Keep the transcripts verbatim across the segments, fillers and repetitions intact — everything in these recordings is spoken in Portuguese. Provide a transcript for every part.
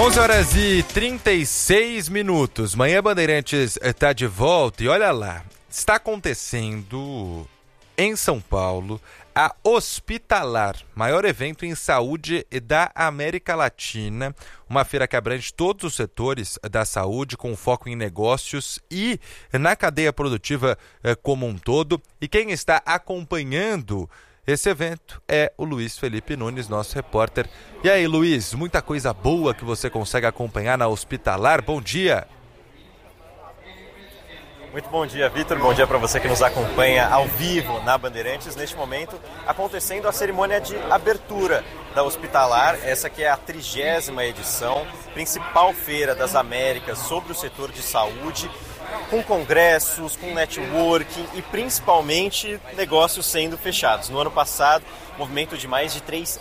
onze horas e trinta e seis minutos. Manhã Bandeirantes está de volta e olha lá, está acontecendo em São Paulo a Hospitalar, maior evento em saúde da América Latina, uma feira que abrange todos os setores da saúde, com foco em negócios e na cadeia produtiva eh, como um todo. E quem está acompanhando esse evento é o Luiz Felipe Nunes, nosso repórter. E aí, Luiz, muita coisa boa que você consegue acompanhar na Hospitalar. Bom dia! Muito bom dia, Vitor. Bom dia para você que nos acompanha ao vivo na Bandeirantes. Neste momento, acontecendo a cerimônia de abertura da Hospitalar. Essa que é a trigésima edição, principal feira das Américas sobre o setor de saúde, com congressos, com networking e principalmente negócios sendo fechados. No ano passado, movimento de mais de três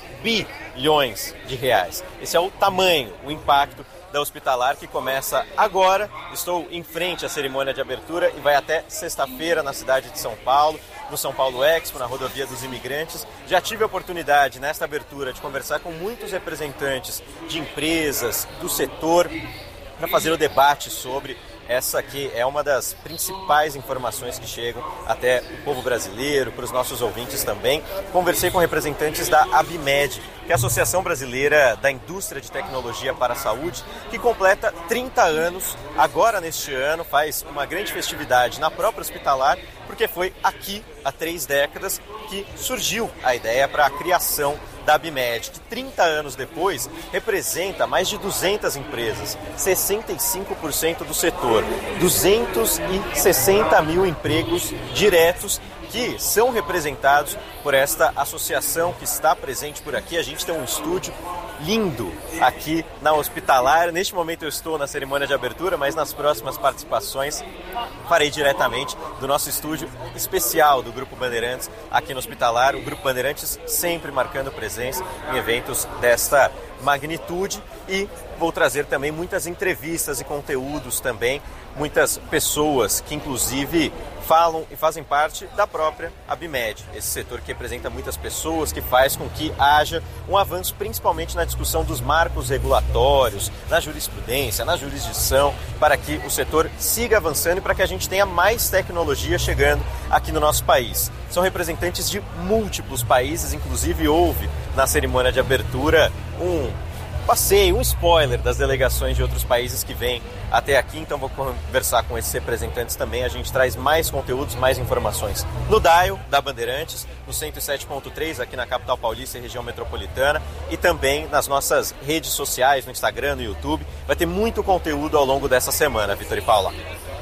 bilhões de reais. Esse é o tamanho, o impacto da Hospitalar, que começa agora. Estou em frente à cerimônia de abertura e vai até sexta-feira na cidade de São Paulo, no São Paulo Expo, na Rodovia dos Imigrantes. Já tive a oportunidade nesta abertura de conversar com muitos representantes de empresas, do setor, para fazer o debate sobre essa que é uma das principais informações que chegam até o povo brasileiro, para os nossos ouvintes também. Conversei com representantes da ABMed, que é a Associação Brasileira da Indústria de Tecnologia para a Saúde, que completa trinta anos, agora neste ano, faz uma grande festividade na própria Hospitalar, porque foi aqui, há três décadas, que surgiu a ideia para a criação da ABMed, que trinta anos depois representa mais de duzentas empresas, sessenta e cinco por cento do setor, duzentos e sessenta mil empregos diretos que são representados por esta associação que está presente por aqui. A gente tem um estúdio lindo aqui na Hospitalar. Neste momento eu estou na cerimônia de abertura, mas nas próximas participações farei diretamente do nosso estúdio especial do Grupo Bandeirantes aqui no Hospitalar. O Grupo Bandeirantes sempre marcando presença em eventos desta magnitude, e vou trazer também muitas entrevistas e conteúdos também, muitas pessoas que inclusive falam e fazem parte da própria ABMed, esse setor que representa muitas pessoas, que faz com que haja um avanço principalmente na discussão dos marcos regulatórios, na jurisprudência, na jurisdição, para que o setor siga avançando e para que a gente tenha mais tecnologia chegando aqui no nosso país. São representantes de múltiplos países, inclusive houve na cerimônia de abertura um passeio, um spoiler das delegações de outros países que vêm até aqui, então vou conversar com esses representantes também. A gente traz mais conteúdos, mais informações no Dial da Bandeirantes, no cento e sete ponto três aqui na capital paulista e região metropolitana, e também nas nossas redes sociais, no Instagram, no YouTube. Vai ter muito conteúdo ao longo dessa semana, Vitor e Paula.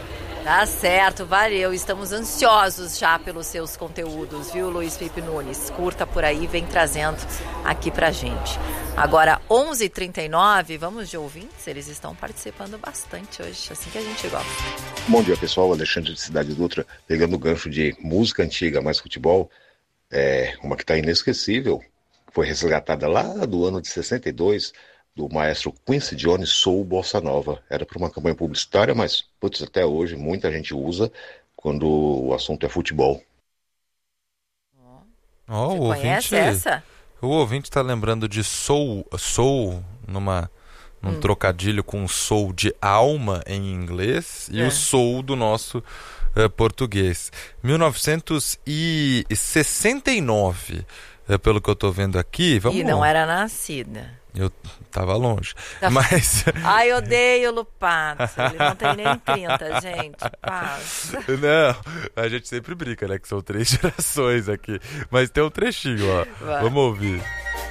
Tá certo, valeu. Estamos ansiosos já pelos seus conteúdos, viu, Luiz Felipe Nunes? Curta por aí, vem trazendo aqui pra gente. Agora, onze e trinta e nove, vamos de ouvintes, eles estão participando bastante hoje, assim que a gente gosta. Bom dia, pessoal. Alexandre de Cidade Dutra, pegando o gancho de música antiga, mais futebol, é uma que tá inesquecível, foi resgatada lá do ano de sessenta e dois, do maestro Quincy Jones, Soul Bossa Nova. Era para uma campanha publicitária, mas putz, até hoje muita gente usa quando o assunto é futebol. Oh, Você o conhece ouvinte, essa? O ouvinte está lembrando de soul, soul numa, num hum. trocadilho com soul de alma em inglês e é. o soul do nosso uh, português. mil novecentos e sessenta e nove, uh, pelo que eu estou vendo aqui. Vamos e não era nascida. Eu tava longe, tá. mas... Ai, odeio o Lupato, ele não tem nem trinta, gente, passa. Não, a gente sempre brinca, né, que são três gerações aqui, mas tem um trechinho, ó, Vai. Vamos ouvir.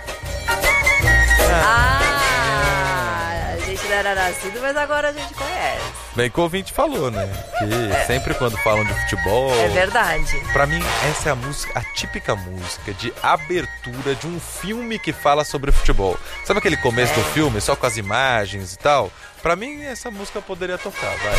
Ah, a gente não era nascido, mas agora a gente conhece. Bem que o ouvinte falou, né, que é. sempre quando falam de futebol... É verdade. Pra mim, essa é a música, a típica música de abertura de um filme que fala sobre futebol. Sabe aquele começo é. do filme, só com as imagens e tal? Pra mim, essa música poderia tocar, vai.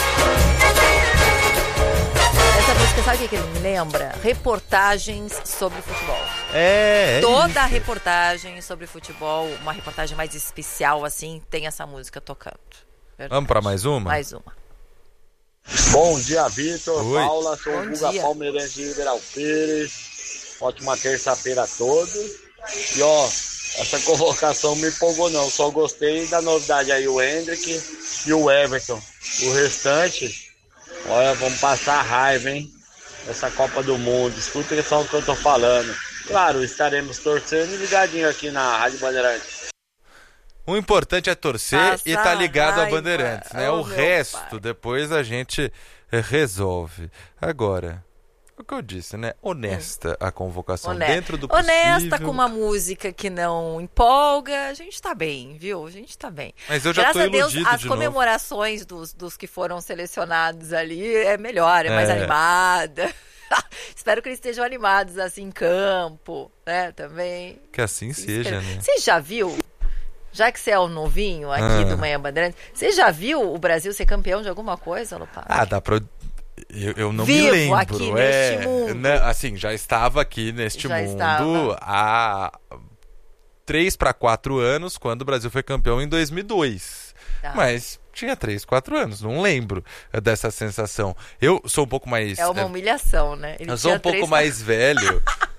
Essa música, sabe o que ele me lembra? Reportagens sobre futebol. É, é Toda isso. a reportagem sobre futebol, uma reportagem mais especial assim, tem essa música tocando. Verdade. Vamos pra mais uma? Mais uma. Bom dia, Vitor, Oi. Paula, sou o Guga Palmeirense de Ribeirão Pires. Ótima terça-feira a todos. E ó, essa convocação me empolgou não. Só gostei da novidade aí, o Hendrick e o Everton. O restante, olha, vamos passar raiva, hein? Essa Copa do Mundo. Escuta só o que eu tô falando. Claro, estaremos torcendo e ligadinho aqui na Rádio Bandeirantes. O importante é torcer Passa e tá ligado raiva. a Bandeirantes, né? Oh, o meu resto, pai. depois a gente resolve. Agora, o que eu disse, né? Honesta a convocação, Honesta. dentro do possível. Honesta, com uma música que não empolga, a gente tá bem, viu? A gente tá bem. Mas eu já Graças tô a Deus, iludido as de novo. comemorações dos, dos que foram selecionados ali é melhor, é mais É. animada. Espero que eles estejam animados assim em campo, né? Também. Que assim seja, né? Você já viu? Já que você é o novinho aqui Ah. do Manhã Bandeirantes, você já viu o Brasil ser campeão de alguma coisa, Lupá? Ah, dá pra... Eu, eu não Vivo me lembro. aqui é, neste mundo. né, assim, já estava aqui neste Já mundo estava. há três para quatro anos, quando o Brasil foi campeão em dois mil e dois. Tá. Mas tinha três, quatro anos, não lembro dessa sensação. Eu sou um pouco mais... É uma humilhação, né? Ele Eu sou tinha um pouco três- mais velho.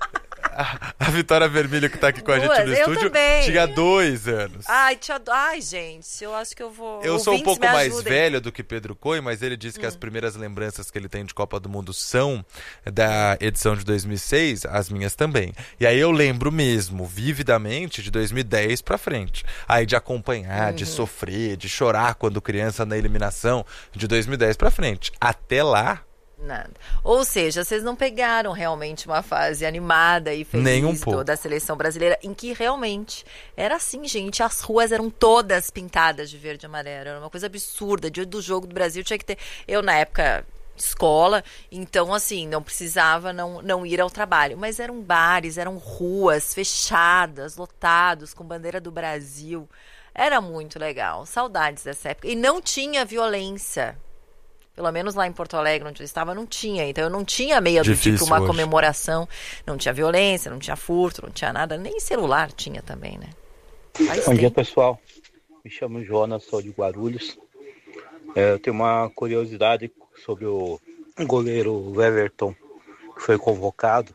A, a Vitória Vermelho, que tá aqui com a gente Duas, no eu estúdio, também. tinha dois anos. Ai, tia... Ai, gente, eu acho que eu vou. Eu sou um Ouvintes, pouco me mais ajudem. velho do que Pedro Coelho, mas ele disse que Hum. as primeiras lembranças que ele tem de Copa do Mundo são da edição de dois mil e seis, as minhas também. E aí eu lembro mesmo, vividamente, de dois mil e dez pra frente. Aí de acompanhar, Uhum. de sofrer, de chorar quando criança na eliminação, de dois mil e dez pra frente. Até lá, Nada. Ou seja, vocês não pegaram realmente uma fase animada e feliz Nem um do- pouco. da seleção brasileira, em que realmente era assim, gente. As ruas eram todas pintadas de verde e amarelo. Era uma coisa absurda. Dia do jogo do Brasil tinha que ter. Eu, na época, escola, então, assim, não precisava não, não ir ao trabalho. Mas eram bares, eram ruas fechadas, lotados, com bandeira do Brasil. Era muito legal. Saudades dessa época. E não tinha violência. Pelo menos lá em Porto Alegre, onde eu estava, não tinha. Então eu não tinha medo de Difícil tipo, uma hoje. comemoração. Não tinha violência, não tinha furto, não tinha nada. Nem celular tinha também, né? Faz Bom dia, tempo. pessoal. Me chamo Jonas, sou de Guarulhos. É, eu tenho uma curiosidade sobre o goleiro Everton, que foi convocado.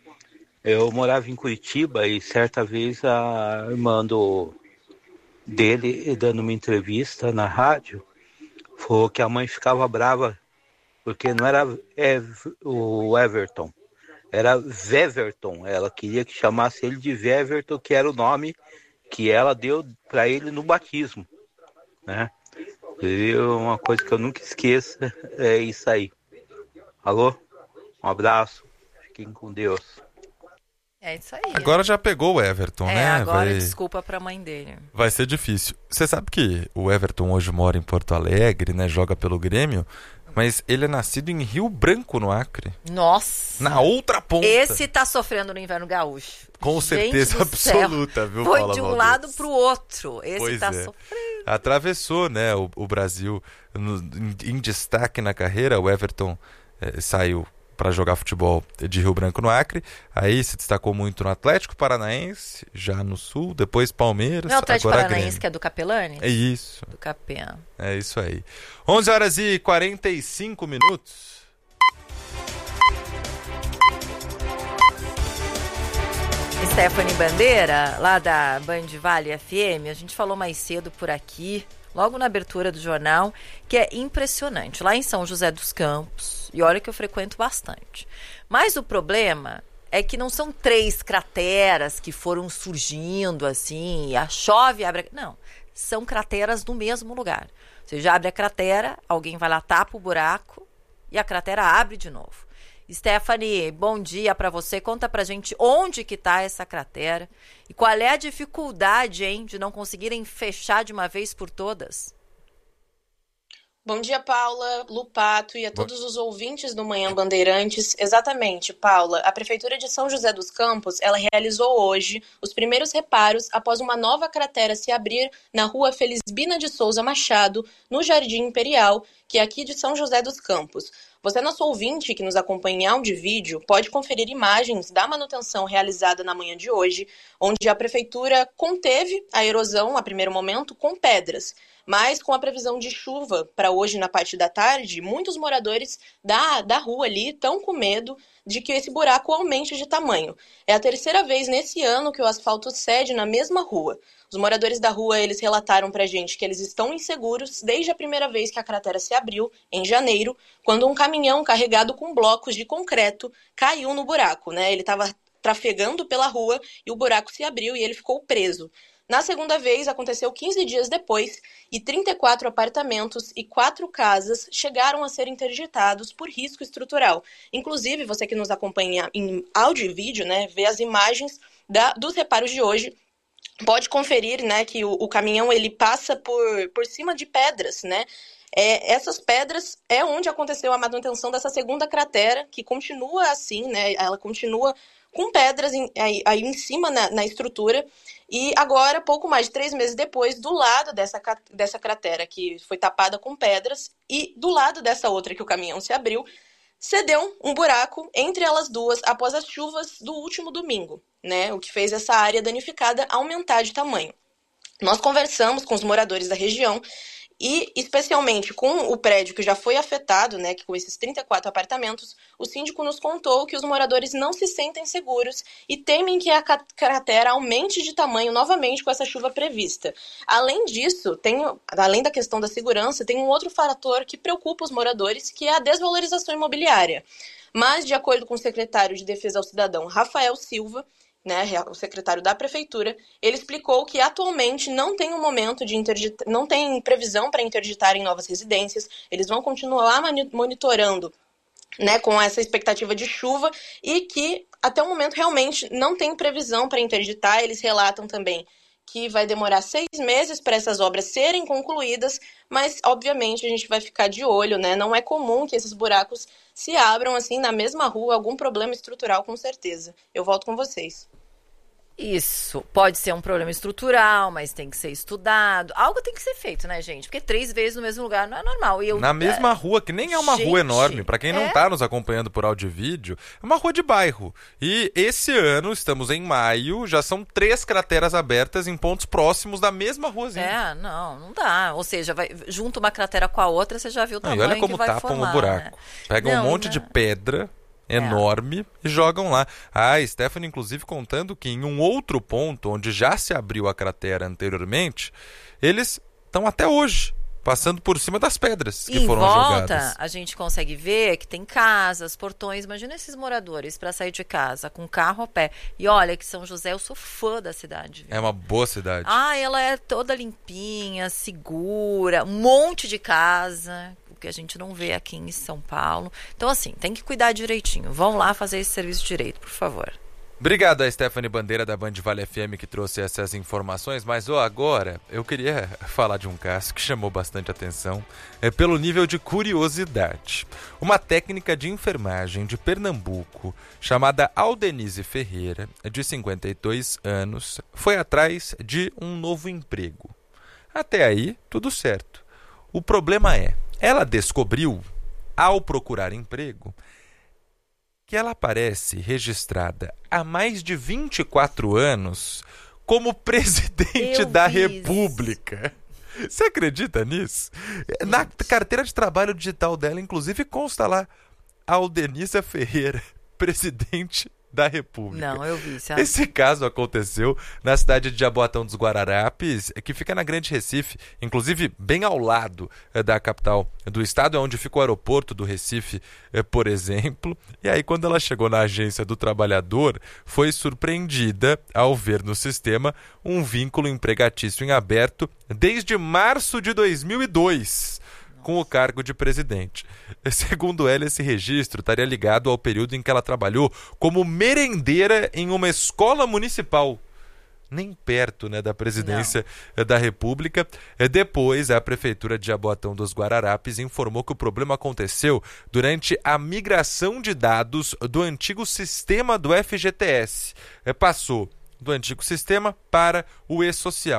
Eu morava em Curitiba e certa vez a irmã do, dele, dando uma entrevista na rádio, falou que a mãe ficava brava porque não era Ev- o Everton, era Veverton. Ela queria que chamasse ele de Veverton, que era o nome que ela deu para ele no batismo, né? E uma coisa que eu nunca esqueço é isso aí. Alô? Um abraço. Fiquem com Deus. É isso aí. agora já pegou o Everton, é, né? agora Vai... desculpa pra mãe dele. Vai ser difícil. Você sabe que o Everton hoje mora em Porto Alegre, né? Joga pelo Grêmio, mas ele é nascido em Rio Branco, no Acre. Nossa! Na outra ponta. Esse tá sofrendo no inverno gaúcho. Com Gente certeza do céu. absoluta, viu, Foi Paula de um Valdez? lado pro outro. Esse Pois tá é. sofrendo. Atravessou, né, o, o Brasil no- em, em destaque na carreira. O Everton eh, saiu para jogar futebol de Rio Branco, no Acre. Aí se destacou muito no Atlético Paranaense, já no Sul, depois Palmeiras, Não é o Atlético agora Paranaense Grêmio. que é do Capelani? É isso, Do Capena. é isso aí. onze horas e quarenta e cinco minutos. Stephanie Bandeira, lá da Band Vale F M, a gente falou mais cedo por aqui, logo na abertura do jornal, que é impressionante. Lá em São José dos Campos, e olha que eu frequento bastante. Mas o problema é que não são três crateras que foram surgindo assim, a chove abre... Não, são crateras no mesmo lugar. Você já abre a cratera, alguém vai lá, tapa o buraco e a cratera abre de novo. Stephanie, bom dia para você. Conta pra gente onde que tá essa cratera e qual é a dificuldade, hein, de não conseguirem fechar de uma vez por todas. Bom dia, Paula, Lupato e a todos os ouvintes do Manhã Bandeirantes. Exatamente, Paula. A Prefeitura de São José dos Campos, ela realizou hoje os primeiros reparos após uma nova cratera se abrir na rua Felisbina de Souza Machado, no Jardim Imperial, que é aqui de São José dos Campos. Você, nosso ouvinte que nos acompanha em áudio e vídeo, pode conferir imagens da manutenção realizada na manhã de hoje, onde a prefeitura conteve a erosão, a primeiro momento, com pedras. Mas com a previsão de chuva para hoje na parte da tarde, muitos moradores da, da rua ali estão com medo de que esse buraco aumente de tamanho. É a terceira vez nesse ano que o asfalto cede na mesma rua. Os moradores da rua, eles relataram pra gente que eles estão inseguros desde a primeira vez que a cratera se abriu, em janeiro, quando um caminhão carregado com blocos de concreto caiu no buraco, né? Ele estava trafegando pela rua e o buraco se abriu e ele ficou preso. Na segunda vez, aconteceu quinze dias depois e trinta e quatro apartamentos e quatro casas chegaram a ser interditados por risco estrutural. Inclusive, você que nos acompanha em áudio e vídeo, né, vê as imagens da, dos reparos de hoje, pode conferir, né, que o, o caminhão ele passa por, por cima de pedras, né? É, essas pedras é onde aconteceu a manutenção dessa segunda cratera, que continua assim, né? Ela continua com pedras em, aí, aí em cima na, na estrutura. E agora, pouco mais de três meses depois, do lado dessa, dessa cratera que foi tapada com pedras e do lado dessa outra que o caminhão se abriu, cedeu um buraco entre elas duas após as chuvas do último domingo, né? O que fez essa área danificada aumentar de tamanho. Nós conversamos com os moradores da região e, especialmente com o prédio que já foi afetado, né, que com esses trinta e quatro apartamentos, o síndico nos contou que os moradores não se sentem seguros e temem que a cratera aumente de tamanho novamente com essa chuva prevista. Além disso, tem, além da questão da segurança, tem um outro fator que preocupa os moradores, que é a desvalorização imobiliária. Mas, de acordo com o secretário de Defesa ao Cidadão, Rafael Silva, né, o secretário da prefeitura, ele explicou que atualmente não tem um momento de interditar, não tem previsão para interditar em novas residências, eles vão continuar monitorando, né, com essa expectativa de chuva e que até o momento realmente não tem previsão para interditar. Eles relatam também que vai demorar seis meses para essas obras serem concluídas, mas obviamente a gente vai ficar de olho, né? Não é comum que esses buracos se abram assim na mesma rua, algum problema estrutural com certeza. Eu volto com vocês. Isso, pode ser um problema estrutural, mas tem que ser estudado. Algo tem que ser feito, né, gente? Porque três vezes no mesmo lugar não é normal. E eu, Na mesma é... rua, que nem é uma gente, rua enorme. Pra quem não é... tá nos acompanhando por áudio e vídeo, é uma rua de bairro. E esse ano, estamos em maio, já são três crateras abertas em pontos próximos da mesma ruazinha. É, não, não dá. Ou seja, vai, junta uma cratera com a outra, você já viu o tamanho não, e olha como que vai tapam formar, o buraco. Né? Pegam não, um monte né? de pedra enorme é. e jogam lá. Ah, a Stephanie, inclusive, contando que em um outro ponto, onde já se abriu a cratera anteriormente, eles estão até hoje passando por cima das pedras que e foram em volta, jogadas. A gente consegue ver que tem casas, portões. Imagina esses moradores para sair de casa com carro a pé. E olha que São José, eu sou fã da cidade. Viu? É uma boa cidade. Ah, ela é toda limpinha, segura, um monte de casa, que a gente não vê aqui em São Paulo. Então, assim, tem que cuidar direitinho. Vão lá fazer esse serviço direito, por favor. Obrigado a Stephanie Bandeira da Band Vale F M que trouxe essas informações, mas oh, agora eu queria falar de um caso que chamou bastante atenção é, pelo nível de curiosidade. Uma técnica de enfermagem de Pernambuco chamada Aldenise Ferreira, de cinquenta e dois anos, foi atrás de um novo emprego. Até aí, tudo certo. O problema é, ela descobriu, ao procurar emprego, que ela aparece registrada há mais de vinte e quatro anos como presidente Eu da fiz. República. Você acredita nisso? Na carteira de trabalho digital dela, inclusive, consta lá Aldenise Ferreira, presidente da República. Não, eu vi. Sabe? Esse caso aconteceu na cidade de Jaboatão dos Guararapes, que fica na Grande Recife, inclusive bem ao lado é, da capital do estado, é onde fica o aeroporto do Recife, é, por exemplo. E aí, quando ela chegou na agência do trabalhador, foi surpreendida ao ver no sistema um vínculo empregatício em aberto desde março de dois mil e dois. Com o cargo de presidente. Segundo ela, esse registro estaria ligado ao período em que ela trabalhou como merendeira em uma escola municipal. Nem perto, né, da presidência Não. da República. Depois, a Prefeitura de Jaboatão dos Guararapes informou que o problema aconteceu durante a migração de dados do antigo sistema do F G T S. Passou do antigo sistema para o e-social.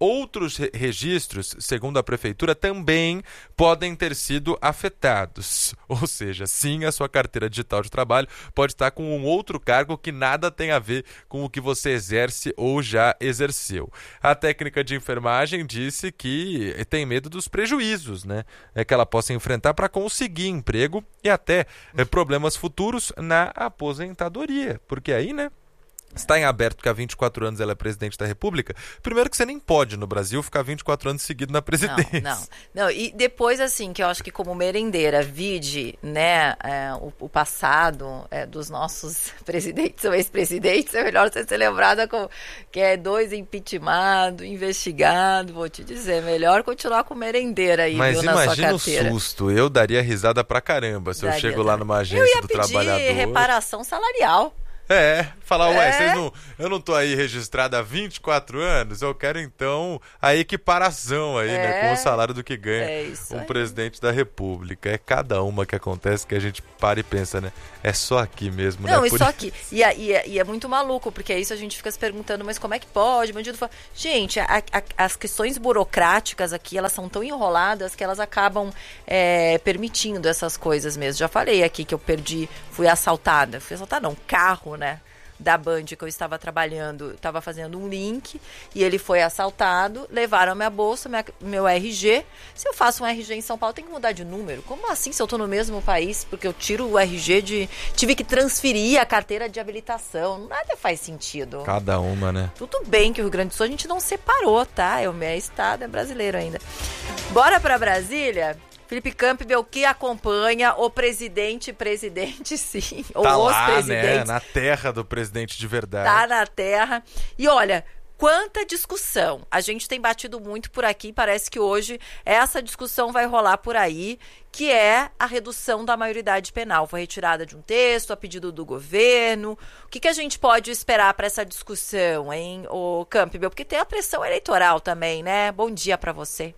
outros re- registros, segundo a prefeitura, também podem ter sido afetados. Ou seja, sim, a sua carteira digital de trabalho pode estar com um outro cargo que nada tem a ver com o que você exerce ou já exerceu. A técnica de enfermagem disse que tem medo dos prejuízos, né? É que ela possa enfrentar para conseguir emprego e até é, problemas futuros na aposentadoria. Porque aí, né? Está em aberto que há vinte e quatro anos ela é presidente da República. Primeiro que você nem pode no Brasil ficar vinte e quatro anos seguidos na presidência. Não, não. não. E depois, assim, que eu acho que como merendeira, vide, né, é, o, o passado é, dos nossos presidentes ou ex-presidentes, é melhor você ser lembrada como que é dois impeachmentados, investigado, vou te dizer, melhor continuar com merendeira aí, Mas viu, na sua imagina o carteira. susto, eu daria risada pra caramba se Daria, eu chego lá daria. numa agência eu ia do pedir trabalhador. reparação salarial. É, falar, ué, É. vocês não, eu não tô aí registrada há vinte e quatro anos, eu quero então a equiparação aí, É. né, com o salário do que ganha É isso um aí. presidente da República. É cada uma que acontece que a gente para e pensa, né, é só aqui mesmo, Não, né? e Por só isso- que. E, é- e é- e é muito maluco, porque é isso a gente fica se perguntando, mas como é que pode? Bandido fala. Gente, a- a- as questões burocráticas aqui, elas são tão enroladas que elas acabam é, permitindo essas coisas mesmo. Já falei aqui que eu perdi, fui assaltada. Fui assaltada, não, carro, né? Da Band que eu estava trabalhando, eu estava fazendo um link e ele foi assaltado, levaram minha bolsa, minha- meu R G. Se eu faço um R G em São Paulo, tem que mudar de número. Como assim se eu tô no mesmo país? Porque eu tiro o R G de... Tive que transferir a carteira de habilitação. Nada faz sentido. Cada uma, né? Tudo bem que o Rio Grande do Sul a gente não separou, tá? É o meu estado, é brasileiro ainda. Bora pra Brasília? Felipe Campbell, que acompanha o presidente, presidente sim, ou Tá os lá, né, presidentes. na terra do presidente de verdade. Tá na terra. E olha, quanta discussão. A gente tem batido muito por aqui, parece que hoje essa discussão vai rolar por aí, que é a redução da maioridade penal. Foi retirada de um texto, a pedido do governo. O que, que a gente pode esperar para essa discussão, hein, o Campbell? Porque tem a pressão eleitoral também, né? Bom dia para você.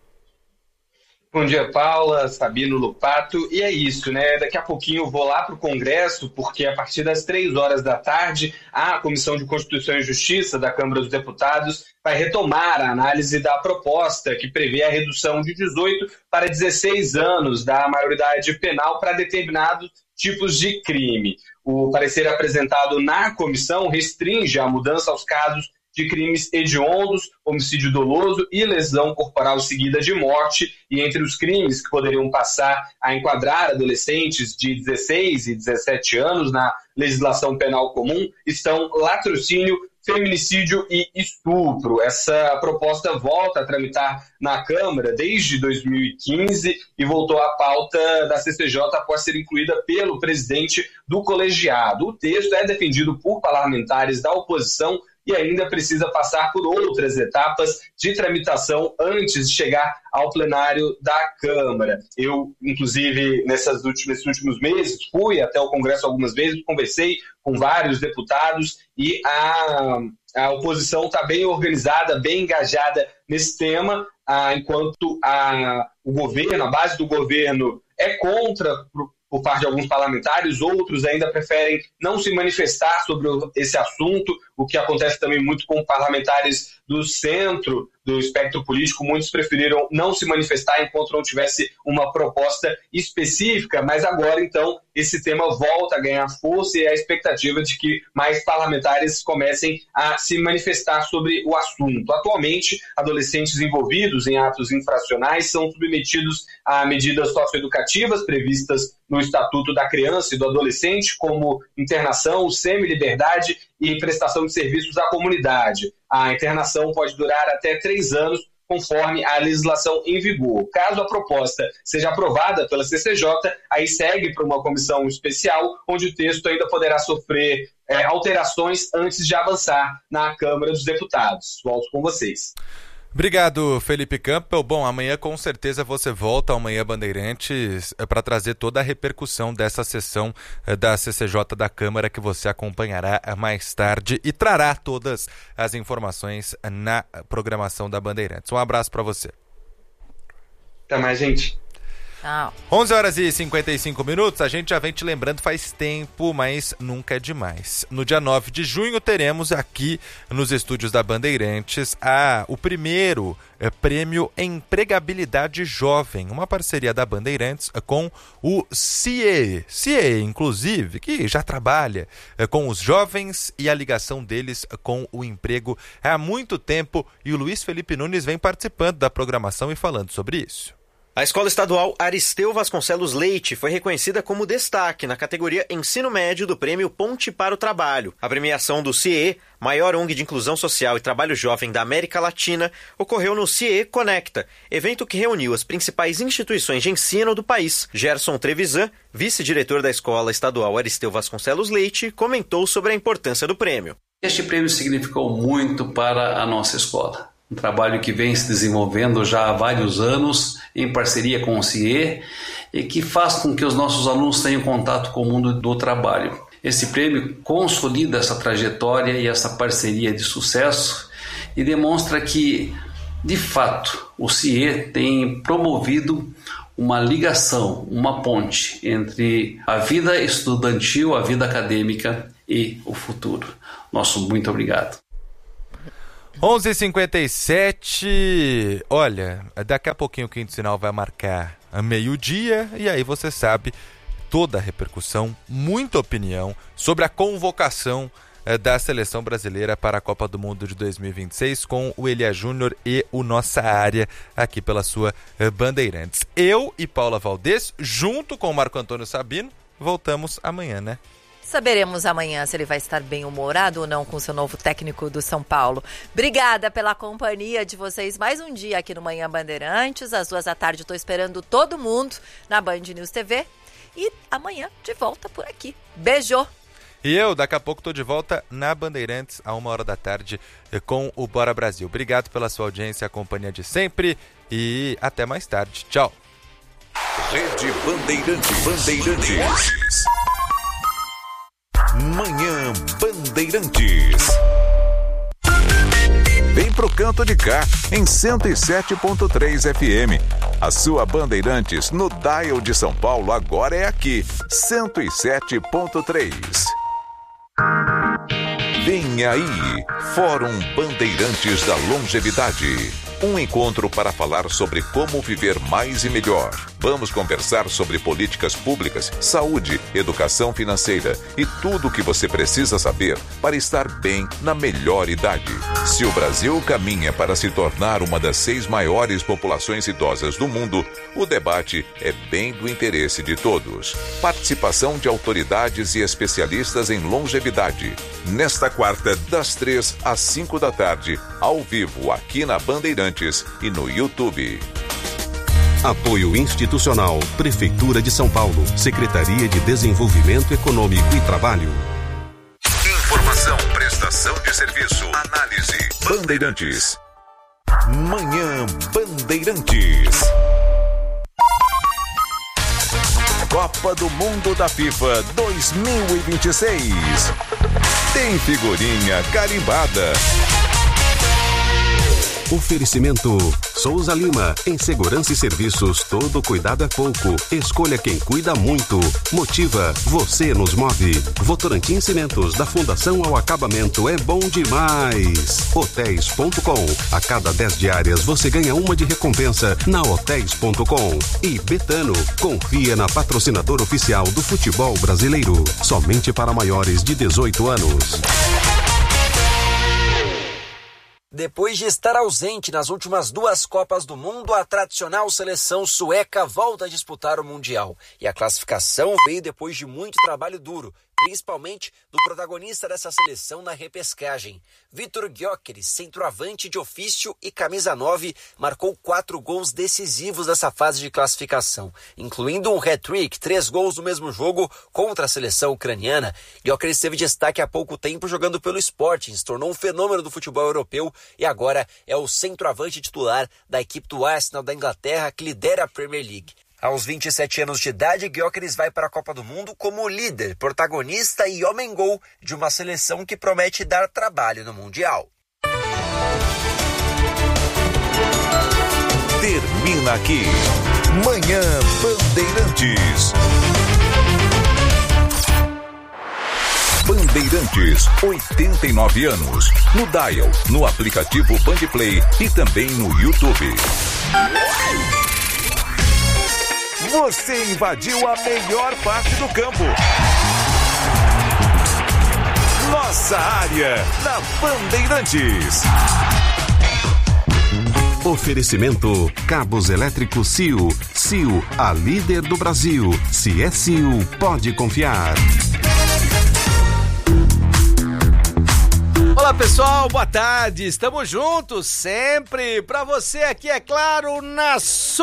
Bom dia, Paula, Sabino, Lupato. E é isso, né? Daqui a pouquinho eu vou lá para o Congresso, porque a partir das três horas da tarde, a Comissão de Constituição e Justiça da Câmara dos Deputados vai retomar a análise da proposta que prevê a redução de dezoito para dezesseis anos da maioridade penal para determinados tipos de crime. O parecer apresentado na comissão restringe a mudança aos casos de crimes hediondos, homicídio doloso e lesão corporal seguida de morte, e entre os crimes que poderiam passar a enquadrar adolescentes de dezesseis e dezessete anos na legislação penal comum estão latrocínio, feminicídio e estupro. Essa proposta volta a tramitar na Câmara desde dois mil e quinze e voltou à pauta da C C J após ser incluída pelo presidente do colegiado. O texto é defendido por parlamentares da oposição e ainda precisa passar por outras etapas de tramitação antes de chegar ao plenário da Câmara. Eu, inclusive, nessas últimas, nesses últimos meses, fui até o Congresso algumas vezes, conversei com vários deputados e a, a oposição está bem organizada, bem engajada nesse tema, ah, enquanto a, o governo, a base do governo é contra por parte de alguns parlamentares, outros ainda preferem não se manifestar sobre esse assunto, o que acontece também muito com parlamentares do centro do espectro político. Muitos preferiram não se manifestar enquanto não tivesse uma proposta específica, mas agora, então, esse tema volta a ganhar força e a expectativa de que mais parlamentares comecem a se manifestar sobre o assunto. Atualmente, adolescentes envolvidos em atos infracionais são submetidos a medidas socioeducativas previstas no Estatuto da Criança e do Adolescente, como internação, semi-liberdade e prestação de serviços à comunidade. A internação pode durar até três anos, conforme a legislação em vigor. Caso a proposta seja aprovada pela C C J, aí segue para uma comissão especial, onde o texto ainda poderá sofrer é, alterações antes de avançar na Câmara dos Deputados. Volto com vocês. Obrigado, Felipe Campbell. Bom, amanhã com certeza você volta ao Manhã Bandeirantes para trazer toda a repercussão dessa sessão da C C J da Câmara que você acompanhará mais tarde e trará todas as informações na programação da Bandeirantes. Um abraço para você. Até mais, gente. Tchau. onze horas e cinquenta e cinco minutos, a gente já vem te lembrando faz tempo, mas nunca é demais. No dia nove de junho teremos aqui nos estúdios da Bandeirantes a, o primeiro é, prêmio Empregabilidade Jovem, uma parceria da Bandeirantes é, com o C I E. C I E, inclusive, que já trabalha é, com os jovens e a ligação deles é, com o emprego há muito tempo, e o Luiz Felipe Nunes vem participando da programação e falando sobre isso. A Escola Estadual Aristeu Vasconcelos Leite foi reconhecida como destaque na categoria Ensino Médio do Prêmio Ponte para o Trabalho. A premiação do C I E, maior O N G de Inclusão Social e Trabalho Jovem da América Latina, ocorreu no C I E Conecta, evento que reuniu as principais instituições de ensino do país. Gerson Trevisan, vice-diretor da Escola Estadual Aristeu Vasconcelos Leite, comentou sobre a importância do prêmio. Este prêmio significou muito para a nossa escola. Um trabalho que vem se desenvolvendo já há vários anos em parceria com o C I E e que faz com que os nossos alunos tenham contato com o mundo do trabalho. Esse prêmio consolida essa trajetória e essa parceria de sucesso e demonstra que, de fato, o C I E tem promovido uma ligação, uma ponte entre a vida estudantil, a vida acadêmica e o futuro. Nosso muito obrigado. onze e cinquenta e sete, olha, daqui a pouquinho o Quinto Sinal vai marcar a meio-dia e aí você sabe toda a repercussão, muita opinião sobre a convocação eh, da Seleção Brasileira para a Copa do Mundo de dois mil e vinte e seis com o Elia Júnior e o Nossa Área aqui pela sua eh, Bandeirantes. Eu e Paula Valdez, junto com o Marco Antônio Sabino, voltamos amanhã, né? Saberemos amanhã se ele vai estar bem-humorado ou não com o seu novo técnico do São Paulo. Obrigada pela companhia de vocês mais um dia aqui no Manhã Bandeirantes. Às duas da tarde estou esperando todo mundo na Band News T V. E amanhã de volta por aqui. Beijo! E eu, daqui a pouco, estou de volta na Bandeirantes, a uma hora da tarde, com o Bora Brasil. Obrigado pela sua audiência, a companhia de sempre e até mais tarde. Tchau! Rede Bandeirantes. Bandeirantes. Manhã Bandeirantes. Vem pro canto de cá, em cento e sete ponto três F M. A sua Bandeirantes no dial de São Paulo agora é aqui, cento e sete ponto três. Vem aí, Fórum Bandeirantes da Longevidade. Um encontro para falar sobre como viver mais e melhor. Vamos conversar sobre políticas públicas, saúde, educação financeira e tudo o que você precisa saber para estar bem na melhor idade. Se o Brasil caminha para se tornar uma das seis maiores populações idosas do mundo, o debate é bem do interesse de todos. Participação de autoridades e especialistas em longevidade. Nesta quarta, das três às cinco da tarde, ao vivo aqui na Bandeirantes e no YouTube. Apoio institucional, Prefeitura de São Paulo, Secretaria de Desenvolvimento Econômico e Trabalho. Informação, prestação de serviço, análise. Bandeirantes. Manhã Bandeirantes. Copa do Mundo da FIFA dois mil e vinte e seis. Tem figurinha carimbada. Oferecimento Souza Lima, em segurança e serviços, todo cuidado é pouco. Escolha quem cuida muito. Motiva, você nos move. Votorantim Cimentos, da fundação ao acabamento, é bom demais. Hotéis ponto com, a cada dez diárias você ganha uma de recompensa na hotéis ponto com. E Betano, confia na patrocinadora oficial do futebol brasileiro, somente para maiores de dezoito anos. Depois de estar ausente nas últimas duas Copas do Mundo, a tradicional seleção sueca volta a disputar o Mundial. E a classificação veio depois de muito trabalho duro, principalmente do protagonista dessa seleção na repescagem. Vitor Gyökeres, centroavante de ofício e camisa nove, marcou quatro gols decisivos dessa fase de classificação, incluindo um hat-trick, três gols no mesmo jogo contra a seleção ucraniana. Gyökeres teve destaque há pouco tempo jogando pelo Sporting, se tornou um fenômeno do futebol europeu e agora é o centroavante titular da equipe do Arsenal da Inglaterra, que lidera a Premier League. Aos vinte e sete anos de idade, Gyökeres vai para a Copa do Mundo como líder, protagonista e homem-gol de uma seleção que promete dar trabalho no Mundial. Termina aqui Manhã Bandeirantes. Bandeirantes, oitenta e nove anos. No dial, no aplicativo Bandplay e também no YouTube. Você invadiu a melhor parte do campo. Nossa área, na Bandeirantes. Oferecimento Cabos Elétricos C I U. C I U, a líder do Brasil. Se é C I U, pode confiar. Olá pessoal, boa tarde, estamos juntos sempre para você aqui, é claro, na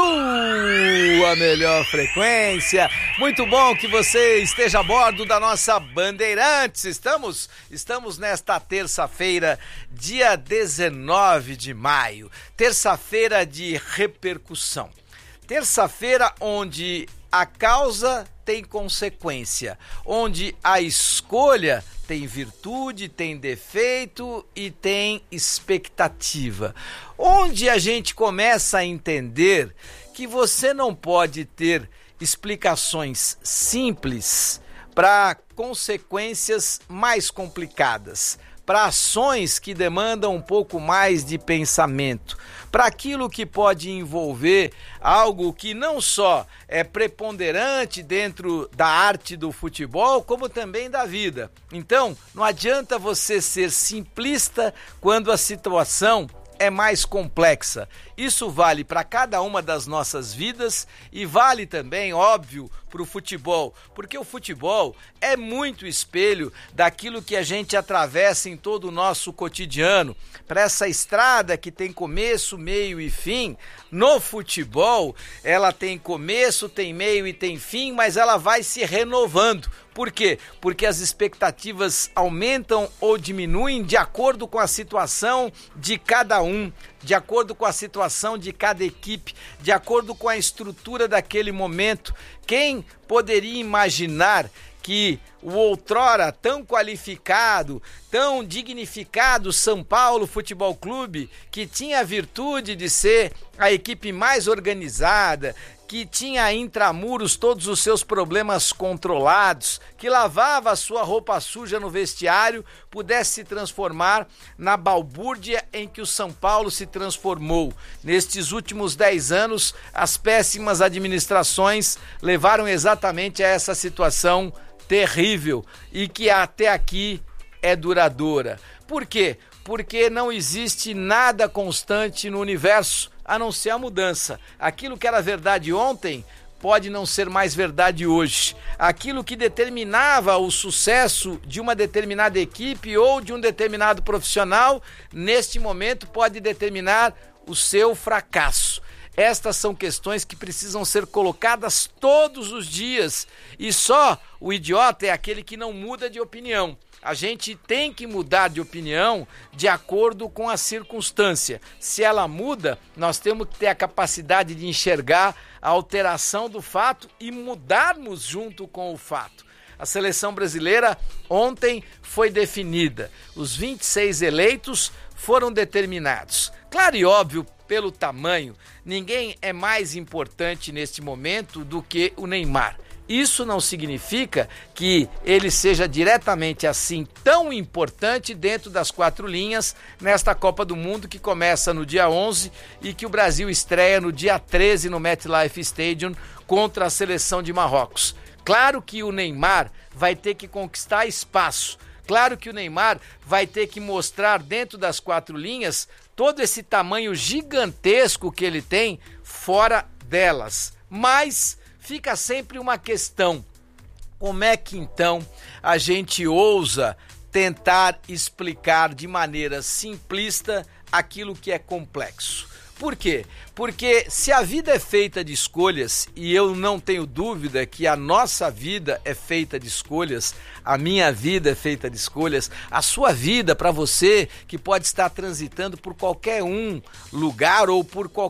sua melhor frequência. Muito bom que você esteja a bordo da nossa Bandeirantes. Estamos, estamos nesta terça-feira, dia dezenove de maio, terça-feira de repercussão, terça-feira onde a causa tem consequência, onde a escolha tem virtude, tem defeito e tem expectativa. Onde a gente começa a entender que você não pode ter explicações simples para consequências mais complicadas, para ações que demandam um pouco mais de pensamento, para aquilo que pode envolver algo que não só é preponderante dentro da arte do futebol, como também da vida. Então, não adianta você ser simplista quando a situação é mais complexa. Isso vale para cada uma das nossas vidas e vale também, óbvio, para o futebol, porque o futebol é muito espelho daquilo que a gente atravessa em todo o nosso cotidiano. Para essa estrada que tem começo, meio e fim, no futebol ela tem começo, tem meio e tem fim, mas ela vai se renovando. Por quê? Porque as expectativas aumentam ou diminuem de acordo com a situação de cada um, de acordo com a situação de cada equipe, de acordo com a estrutura daquele momento. Quem poderia imaginar que o outrora tão qualificado, tão dignificado São Paulo Futebol Clube, que tinha a virtude de ser a equipe mais organizada, que tinha intramuros todos os seus problemas controlados, que lavava a sua roupa suja no vestiário, pudesse se transformar na balbúrdia em que o São Paulo se transformou. Nestes últimos dez anos, as péssimas administrações levaram exatamente a essa situação terrível e que até aqui é duradoura. Por quê? Porque não existe nada constante no universo a não ser a mudança. Aquilo que era verdade ontem pode não ser mais verdade hoje. Aquilo que determinava o sucesso de uma determinada equipe ou de um determinado profissional, neste momento pode determinar o seu fracasso. Estas são questões que precisam ser colocadas todos os dias e só o idiota é aquele que não muda de opinião. A gente tem que mudar de opinião de acordo com a circunstância. Se ela muda, nós temos que ter a capacidade de enxergar a alteração do fato e mudarmos junto com o fato. A seleção brasileira ontem foi definida. Os vinte e seis eleitos foram determinados. Claro e óbvio, pelo tamanho, ninguém é mais importante neste momento do que o Neymar. Isso não significa que ele seja diretamente assim tão importante dentro das quatro linhas nesta Copa do Mundo que começa no dia onze e que o Brasil estreia no dia treze no MetLife Stadium contra a seleção de Marrocos. Claro que o Neymar vai ter que conquistar espaço. Claro que o Neymar vai ter que mostrar dentro das quatro linhas todo esse tamanho gigantesco que ele tem fora delas. Mas fica sempre uma questão: como é que então a gente ousa tentar explicar de maneira simplista aquilo que é complexo? Por quê? Porque se a vida é feita de escolhas, e eu não tenho dúvida que a nossa vida é feita de escolhas, a minha vida é feita de escolhas, a sua vida, para você que pode estar transitando por qualquer um lugar ou por qualquer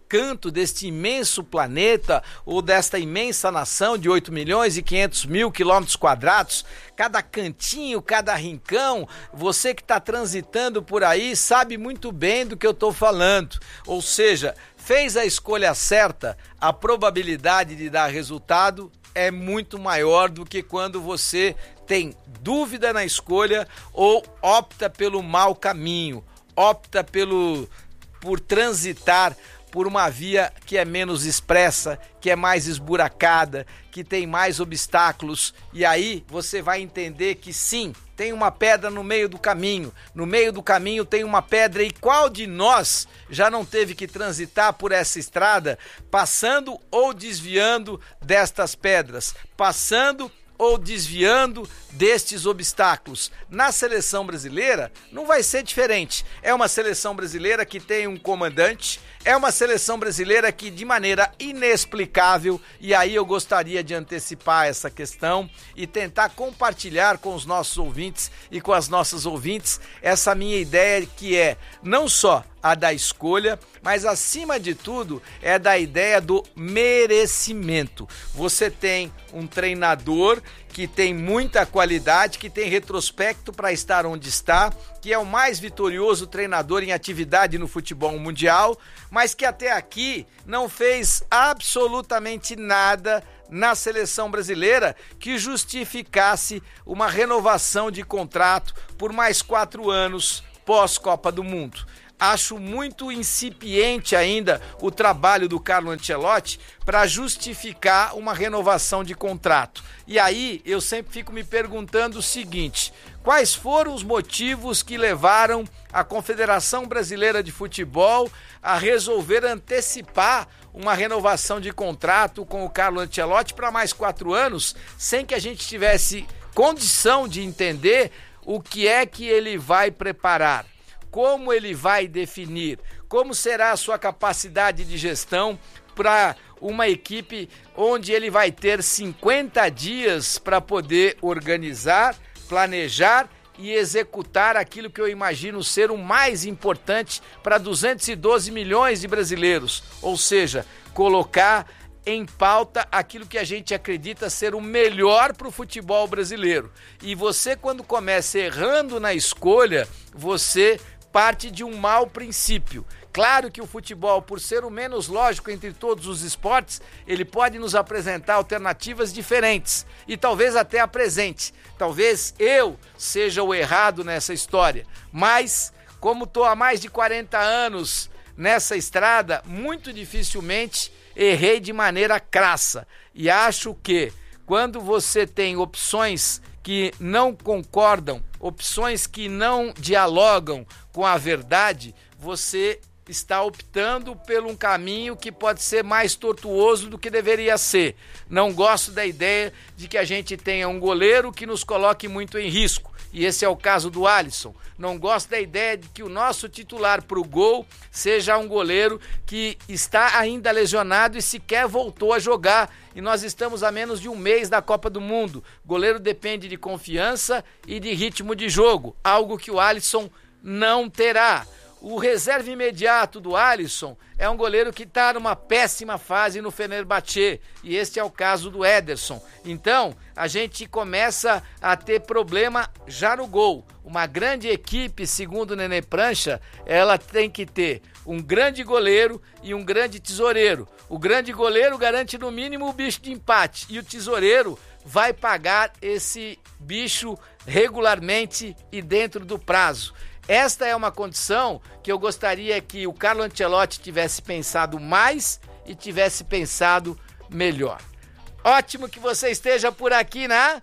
canto deste imenso planeta ou desta imensa nação de oito milhões e quinhentos mil quilômetros quadrados, cada cantinho, cada rincão, você que está transitando por aí sabe muito bem do que eu estou falando. Ou seja, fez a escolha certa, a probabilidade de dar resultado é muito maior do que quando você tem dúvida na escolha ou opta pelo mau caminho, opta pelo, por transitar por uma via que é menos expressa, que é mais esburacada, que tem mais obstáculos. E aí você vai entender que sim, tem uma pedra no meio do caminho. No meio do caminho tem uma pedra, e qual de nós já não teve que transitar por essa estrada, passando ou desviando destas pedras, passando ou desviando destes obstáculos? Na seleção brasileira não vai ser diferente. É uma seleção brasileira que tem um comandante, é uma seleção brasileira que, de maneira inexplicável, e aí eu gostaria de antecipar essa questão e tentar compartilhar com os nossos ouvintes e com as nossas ouvintes essa minha ideia, que é não só a da escolha, mas acima de tudo é da ideia do merecimento. Você tem um treinador que tem muita qualidade, que tem retrospecto para estar onde está, que é o mais vitorioso treinador em atividade no futebol mundial, mas que até aqui não fez absolutamente nada na seleção brasileira que justificasse uma renovação de contrato por mais quatro anos pós-Copa do Mundo. Acho muito incipiente ainda o trabalho do Carlo Ancelotti para justificar uma renovação de contrato. E aí eu sempre fico me perguntando o seguinte: quais foram os motivos que levaram a Confederação Brasileira de Futebol a resolver antecipar uma renovação de contrato com o Carlo Ancelotti para mais quatro anos, sem que a gente tivesse condição de entender o que é que ele vai preparar? Como ele vai definir, como será a sua capacidade de gestão para uma equipe onde ele vai ter cinquenta dias para poder organizar, planejar e executar aquilo que eu imagino ser o mais importante para duzentos e doze milhões de brasileiros, ou seja, colocar em pauta aquilo que a gente acredita ser o melhor para o futebol brasileiro. E você, quando começa errando na escolha, você parte de um mau princípio. Claro que o futebol, por ser o menos lógico entre todos os esportes, ele pode nos apresentar alternativas diferentes e talvez até apresente. Talvez eu seja o errado nessa história, mas como estou há mais de quarenta anos nessa estrada, muito dificilmente errei de maneira crassa. E acho que quando você tem opções que não concordam, opções que não dialogam com a verdade, você está optando por um caminho que pode ser mais tortuoso do que deveria ser. Não gosto da ideia de que a gente tenha um goleiro que nos coloque muito em risco, e esse é o caso do Alisson. Não gosto da ideia de que o nosso titular para o gol seja um goleiro que está ainda lesionado e sequer voltou a jogar, e nós estamos a menos de um mês da Copa do Mundo. Goleiro depende de confiança e de ritmo de jogo, algo que o Alisson não terá. O reserva imediato do Alisson é um goleiro que está numa péssima fase no Fenerbahçe, e este é o caso do Ederson. Então, a gente começa a ter problema já no gol. Uma grande equipe, segundo o Nenê Prancha, ela tem que ter um grande goleiro e um grande tesoureiro. O grande goleiro garante no mínimo o bicho de empate, e o tesoureiro vai pagar esse bicho regularmente e dentro do prazo. Esta é uma condição que eu gostaria que o Carlo Ancelotti tivesse pensado mais e tivesse pensado melhor. Ótimo que você esteja por aqui, né?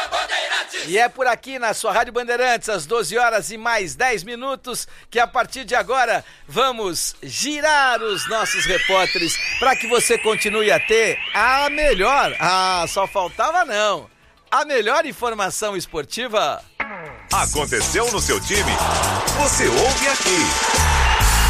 E é por aqui na sua Rádio Bandeirantes, às doze horas e mais dez minutos, que a partir de agora vamos girar os nossos repórteres para que você continue a ter a melhor, ah, só faltava não, a melhor informação esportiva. Aconteceu no seu time? Você ouve aqui.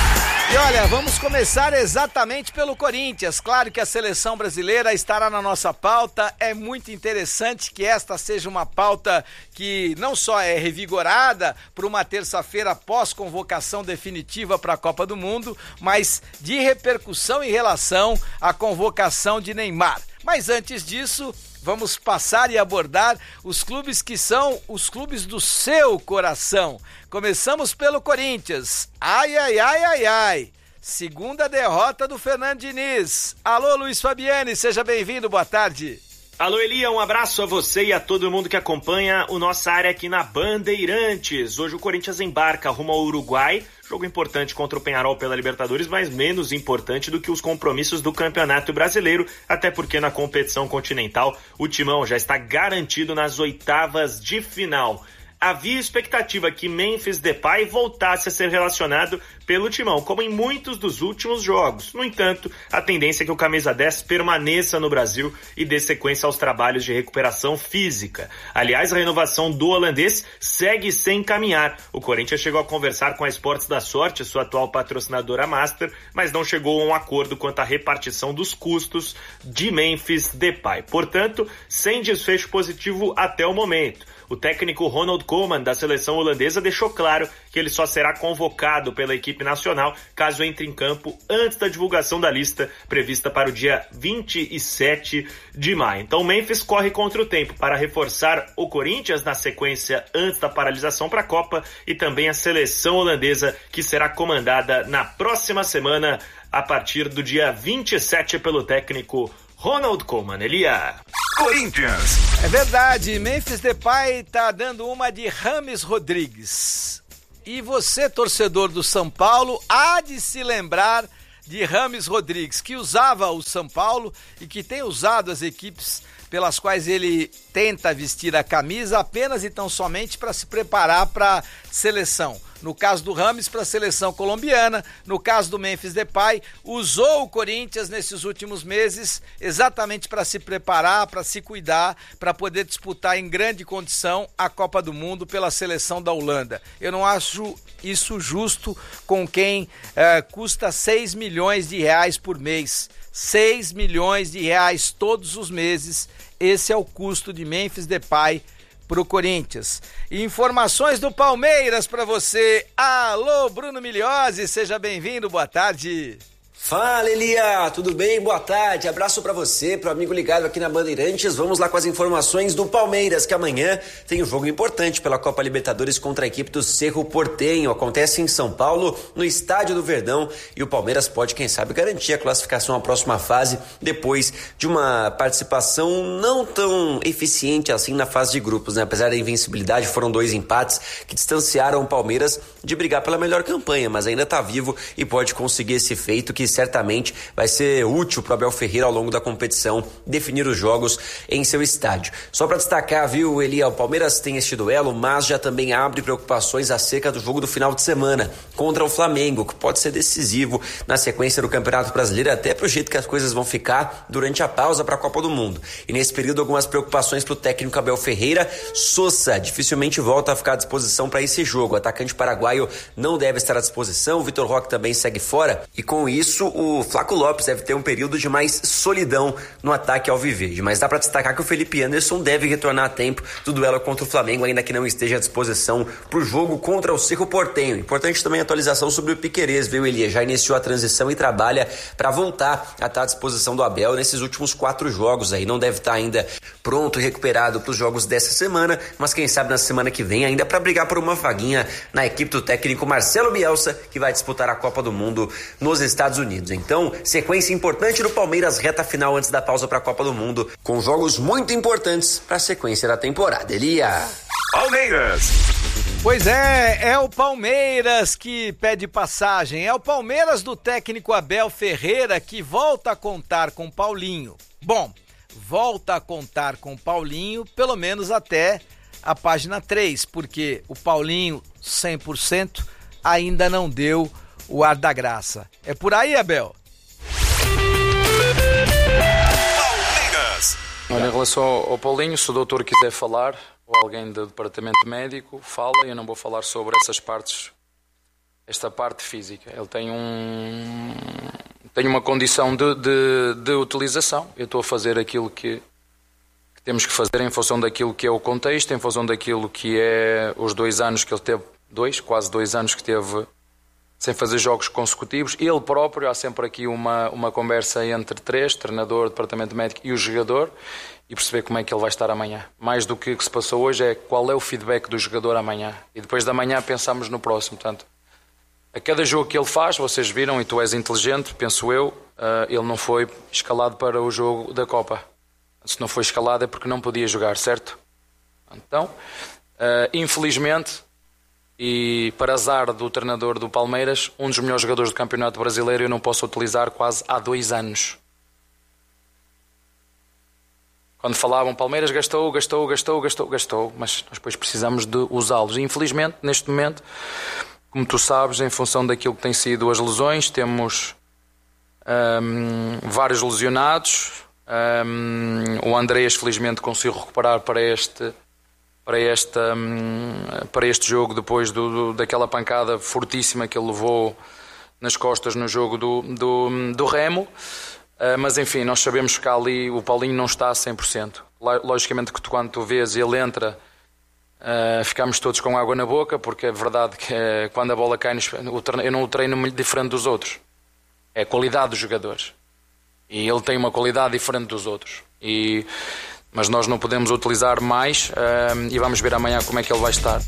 E olha, vamos começar exatamente pelo Corinthians. Claro que a seleção brasileira estará na nossa pauta. É muito interessante que esta seja uma pauta que não só é revigorada por uma terça-feira após convocação definitiva para a Copa do Mundo, mas de repercussão em relação à convocação de Neymar. Mas antes disso, vamos passar e abordar os clubes que são os clubes do seu coração. Começamos pelo Corinthians. Ai, ai, ai, ai, ai. Segunda derrota do Fernando Diniz. Alô, Luiz Fabiani, seja bem-vindo, boa tarde. Alô, Elia, um abraço a você e a todo mundo que acompanha o nossa área aqui na Bandeirantes. Hoje o Corinthians embarca rumo ao Uruguai. Jogo importante contra o Peñarol pela Libertadores, mas menos importante do que os compromissos do Campeonato Brasileiro, até porque na competição continental o Timão já está garantido nas oitavas de final. Havia expectativa que Memphis Depay voltasse a ser relacionado pelo Timão, como em muitos dos últimos jogos. No entanto, a tendência é que o camisa dez permaneça no Brasil e dê sequência aos trabalhos de recuperação física. Aliás, a renovação do holandês segue sem caminhar. O Corinthians chegou a conversar com a Esportes da Sorte, sua atual patrocinadora master, mas não chegou a um acordo quanto à repartição dos custos de Memphis Depay. Portanto, sem desfecho positivo até o momento. O técnico Ronald Koeman, da seleção holandesa, deixou claro que ele só será convocado pela equipe nacional caso entre em campo antes da divulgação da lista prevista para o dia vinte e sete de maio. Então o Memphis corre contra o tempo para reforçar o Corinthians na sequência antes da paralisação para a Copa e também a seleção holandesa, que será comandada na próxima semana a partir do dia vinte e sete pelo técnico Ronald Koeman. Elia. Corinthians. É verdade, Memphis Depay tá dando uma de James Rodrigues. E você, torcedor do São Paulo, há de se lembrar de James Rodrigues, que usava o São Paulo e que tem usado as equipes pelas quais ele tenta vestir a camisa apenas e tão somente para se preparar para a seleção. No caso do James, para a seleção colombiana. No caso do Memphis Depay, usou o Corinthians nesses últimos meses exatamente para se preparar, para se cuidar, para poder disputar em grande condição a Copa do Mundo pela seleção da Holanda. Eu não acho isso justo com quem eh, custa seis milhões de reais por mês. seis milhões de reais todos os meses. Esse é o custo de Memphis Depay pro Corinthians. E informações do Palmeiras para você. Alô, Bruno Migliozzi, seja bem-vindo, boa tarde. Fala, Elia, tudo bem? Boa tarde, abraço pra você, pro amigo ligado aqui na Bandeirantes. Vamos lá com as informações do Palmeiras, que amanhã tem um jogo importante pela Copa Libertadores contra a equipe do Cerro Porteño. Acontece em São Paulo, no Estádio do Verdão, e o Palmeiras pode, quem sabe, garantir a classificação à próxima fase depois de uma participação não tão eficiente assim na fase de grupos, né? Apesar da invencibilidade, foram dois empates que distanciaram o Palmeiras de brigar pela melhor campanha, mas ainda tá vivo e pode conseguir esse feito que certamente vai ser útil para Abel Ferreira ao longo da competição definir os jogos em seu estádio. Só para destacar, viu, Elia, o Palmeiras tem este duelo, mas já também abre preocupações acerca do jogo do final de semana contra o Flamengo, que pode ser decisivo na sequência do Campeonato Brasileiro, até pro jeito que as coisas vão ficar durante a pausa para a Copa do Mundo. E nesse período, algumas preocupações pro técnico Abel Ferreira. Sousa dificilmente volta a ficar à disposição para esse jogo. O atacante paraguaio não deve estar à disposição, o Vitor Roque também segue fora, e com isso o Flaco Lopes deve ter um período de mais solidão no ataque alviverde, mas dá para destacar que o Felipe Anderson deve retornar a tempo do duelo contra o Flamengo, ainda que não esteja à disposição pro jogo contra o Cerro Porteño. Importante também a atualização sobre o Piquerez, viu, Elia? Já iniciou a transição e trabalha para voltar a estar à disposição do Abel nesses últimos quatro jogos aí. Não deve estar ainda pronto e recuperado para os jogos dessa semana, mas quem sabe na semana que vem ainda para brigar por uma vaguinha na equipe do técnico Marcelo Bielsa, que vai disputar a Copa do Mundo nos Estados Unidos. Então, sequência importante do Palmeiras, reta final antes da pausa para a Copa do Mundo, com jogos muito importantes para a sequência da temporada. Elia. Palmeiras. Pois é, é o Palmeiras que pede passagem, é o Palmeiras do técnico Abel Ferreira que volta a contar com Paulinho. Bom, volta a contar com Paulinho pelo menos até a página três, porque o Paulinho cem por cento ainda não deu o ar da graça. É por aí, Abel? Palmeiras. Olha, em relação ao Paulinho, se o doutor quiser falar, ou alguém do departamento médico, fala, eu não vou falar sobre essas partes esta parte física. Ele tem um tem uma condição de, de, de utilização. Eu estou a fazer aquilo que, que temos que fazer em função daquilo que é o contexto, em função daquilo que é os dois anos que ele teve, dois, quase dois anos que teve sem fazer jogos consecutivos. Ele próprio, há sempre aqui uma, uma conversa entre três, treinador, departamento médico e o jogador, e perceber como é que ele vai estar amanhã. Mais do que o que se passou hoje é qual é o feedback do jogador amanhã. E depois da manhã pensamos no próximo. Portanto, a cada jogo que ele faz, vocês viram, e tu és inteligente, penso eu, uh, ele não foi escalado para o jogo da Copa. Se não foi escalado é porque não podia jogar, certo? Então, uh, infelizmente, e para azar do treinador do Palmeiras, um dos melhores jogadores do Campeonato Brasileiro eu não posso utilizar quase há dois anos. Quando falavam Palmeiras gastou, gastou, gastou, gastou, gastou, mas nós depois precisamos de usá-los. E infelizmente, neste momento, como tu sabes, em função daquilo que têm sido as lesões, temos um, vários lesionados. Um, o Andrés, felizmente, conseguiu recuperar para este, para esta, um, para este jogo, depois do, do, daquela pancada fortíssima que ele levou nas costas no jogo do, do, do Remo. Uh, mas, enfim, nós sabemos que ali o Paulinho não está a cem por cento. Logicamente que tu, quando tu vês ele entra... Uh, ficamos todos com água na boca, porque é verdade que uh, quando a bola cai nos, eu não o treino diferente dos outros, é a qualidade dos jogadores e ele tem uma qualidade diferente dos outros, e, mas nós não podemos utilizar mais, uh, e vamos ver amanhã como é que ele vai estar.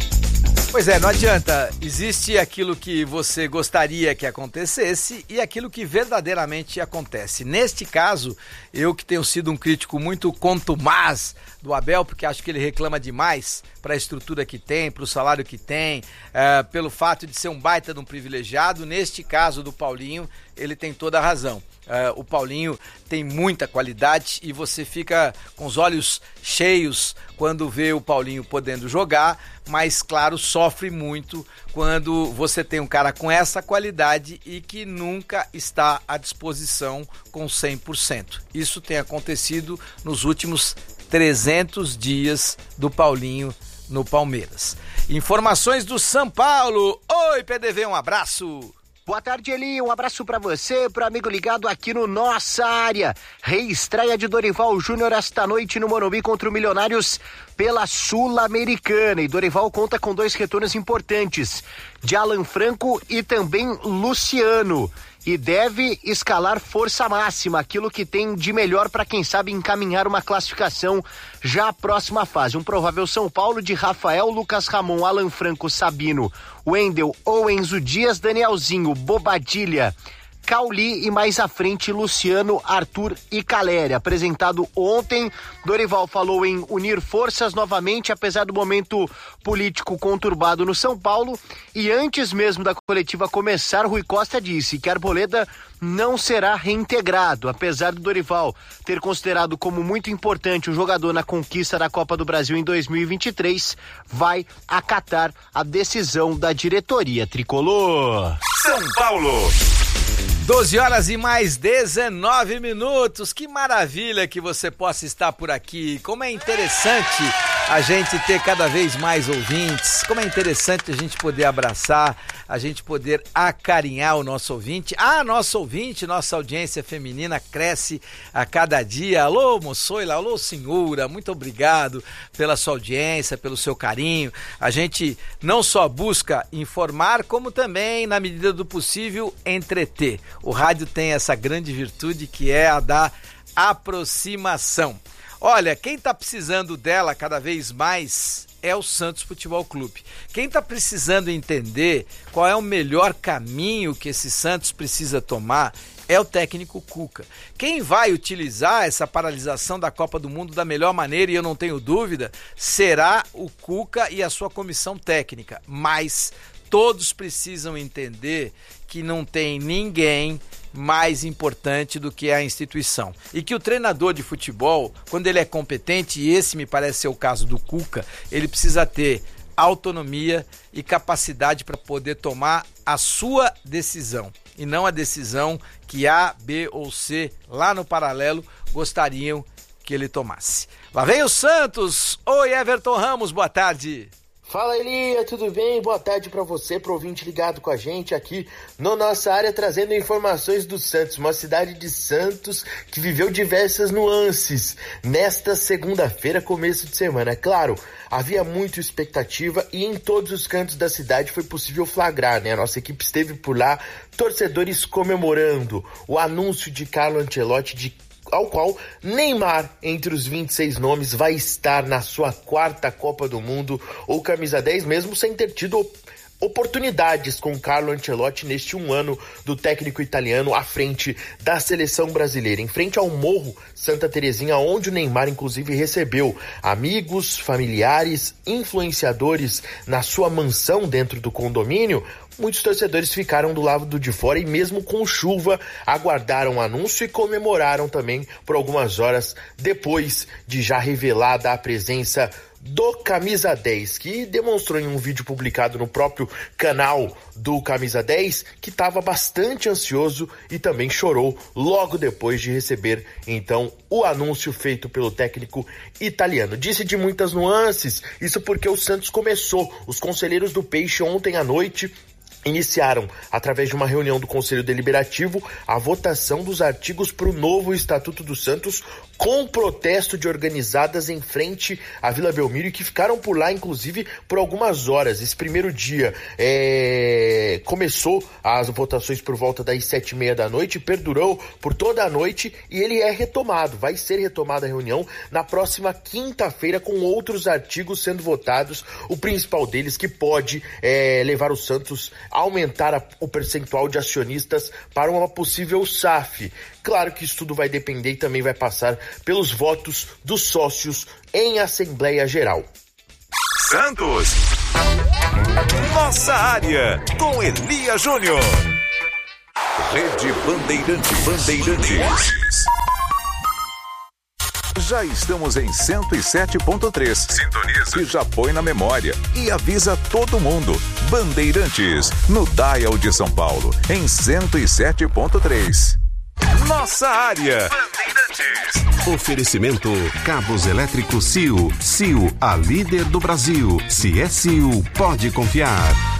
Pois é, não adianta, existe aquilo que você gostaria que acontecesse e aquilo que verdadeiramente acontece. Neste caso, eu que tenho sido um crítico muito contumaz do Abel, porque acho que ele reclama demais para a estrutura que tem, para o salário que tem, é, pelo fato de ser um baita de um privilegiado. Neste caso do Paulinho, ele tem toda a razão. É, o Paulinho tem muita qualidade e você fica com os olhos cheios quando vê o Paulinho podendo jogar, mas claro, sofre muito quando você tem um cara com essa qualidade e que nunca está à disposição com cem por cento. Isso tem acontecido nos últimos trezentos dias do Paulinho no Palmeiras. Informações do São Paulo. Oi, P D V, um abraço. Boa tarde, Eli. Um abraço pra você, pro amigo ligado aqui no Nossa Área. Reestreia de Dorival Júnior esta noite no Morumbi contra o Milionários pela Sul-Americana. E Dorival conta com dois retornos importantes, de Alan Franco e também Luciano. E deve escalar força máxima, aquilo que tem de melhor para quem sabe encaminhar uma classificação já à próxima fase. Um provável São Paulo de Rafael, Lucas Ramon, Alan Franco, Sabino, Wendel, Enzo Dias, Danielzinho, Bobadilha, Cauli e mais à frente Luciano, Arthur e Caleri. Apresentado ontem, Dorival falou em unir forças novamente, apesar do momento político conturbado no São Paulo. E antes mesmo da coletiva começar, Rui Costa disse que Arboleda não será reintegrado, apesar do Dorival ter considerado como muito importante o jogador na conquista da Copa do Brasil em dois mil e vinte e três, vai acatar a decisão da diretoria tricolor. São Paulo. doze horas e mais dezenove minutos. Que maravilha que você possa estar por aqui. Como é interessante a gente ter cada vez mais ouvintes. Como é interessante a gente poder abraçar, a gente poder acarinhar o nosso ouvinte. Ah, nosso ouvinte, nossa audiência feminina cresce a cada dia. Alô, moçoila, alô, senhora, muito obrigado pela sua audiência, pelo seu carinho. A gente não só busca informar, como também, na medida do possível, entreter. O rádio tem essa grande virtude que é a da aproximação. Olha, quem está precisando dela cada vez mais é o Santos Futebol Clube. Quem está precisando entender qual é o melhor caminho que esse Santos precisa tomar é o técnico Cuca. Quem vai utilizar essa paralisação da Copa do Mundo da melhor maneira, e eu não tenho dúvida, será o Cuca e a sua comissão técnica. Mas todos precisam entender que não tem ninguém mais importante do que a instituição. E que o treinador de futebol, quando ele é competente, e esse me parece ser o caso do Cuca, ele precisa ter autonomia e capacidade para poder tomar a sua decisão. E não a decisão que A, B ou C, lá no paralelo, gostariam que ele tomasse. Lá vem o Santos. Oi, Everton Ramos, boa tarde. Fala, Elia, tudo bem? Boa tarde para você, pro ouvinte ligado com a gente aqui no Nossa Área, trazendo informações do Santos, uma cidade de Santos que viveu diversas nuances nesta segunda-feira, começo de semana. É claro, havia muita expectativa e em todos os cantos da cidade foi possível flagrar, né? A nossa equipe esteve por lá, torcedores comemorando o anúncio de Carlo Ancelotti de ao qual Neymar, entre os vinte e seis nomes, vai estar na sua quarta Copa do Mundo, ou camisa dez, mesmo sem ter tido oportunidades com Carlo Ancelotti neste um ano do técnico italiano à frente da seleção brasileira, em frente ao Morro Santa Terezinha, onde o Neymar inclusive recebeu amigos, familiares, influenciadores na sua mansão dentro do condomínio. Muitos torcedores ficaram do lado de fora e mesmo com chuva aguardaram o anúncio e comemoraram também por algumas horas depois de já revelada a presença do Camisa dez, que demonstrou em um vídeo publicado no próprio canal do Camisa dez que estava bastante ansioso e também chorou logo depois de receber então o anúncio feito pelo técnico italiano. Disse de muitas nuances, isso porque o Santos começou, os conselheiros do Peixe ontem à noite iniciaram, através de uma reunião do Conselho Deliberativo, a votação dos artigos para o novo Estatuto do Santos, com protesto de organizadas em frente à Vila Belmiro, que ficaram por lá, inclusive, por algumas horas. Esse primeiro dia é... começou as votações por volta das sete e meia da noite, perdurou por toda a noite e ele é retomado. Vai ser retomada a reunião na próxima quinta-feira, com outros artigos sendo votados, o principal deles que pode é, levar o Santos a aumentar a, o percentual de acionistas para uma possível S A F. Claro que isso tudo vai depender e também vai passar pelos votos dos sócios em Assembleia Geral. Santos, Nossa Área, com Elia Júnior. Rede Bandeirantes. Bandeirantes. Já estamos em cento e sete ponto três. Sintoniza. E já põe na memória. E avisa todo mundo. Bandeirantes, no Dial de São Paulo, em cento e sete ponto três. Nossa Área. Bandeirantes. Oferecimento Cabos Elétricos C I O. C I O, a líder do Brasil. Se é C I O, pode confiar.